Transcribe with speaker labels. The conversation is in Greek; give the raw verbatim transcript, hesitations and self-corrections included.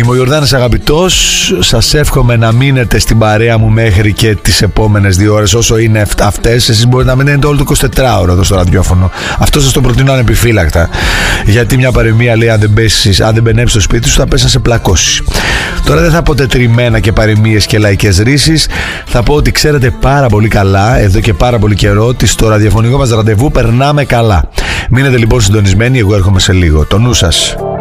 Speaker 1: Είμαι ο Ιορδάνης Αγαπητός. Σας εύχομαι να μείνετε στην παρέα μου μέχρι και τις επόμενες δύο ώρες, όσο είναι αυτές. Εσείς μπορείτε να μείνετε όλο το εικοσιτετράωρο εδώ στο ραδιόφωνο. Αυτό σας το προτείνω ανεπιφύλακτα. Γιατί μια παροιμία λέει: αν δεν, πέσεις, αν δεν μπαινέψεις στο σπίτι σου, θα πέσει να σε πλακώσει. Τώρα δεν θα πω τετριμμένα και παροιμίες και λαϊκές ρίσεις. Θα πω ότι ξέρετε πάρα πολύ καλά, εδώ και πάρα πολύ καιρό, ότι στο ραδιοφωνικό μας ραντεβού περνάμε καλά. Μείνετε λοιπόν συντονισμένοι, εγώ έρχομαι σε λίγο. Το νου σας.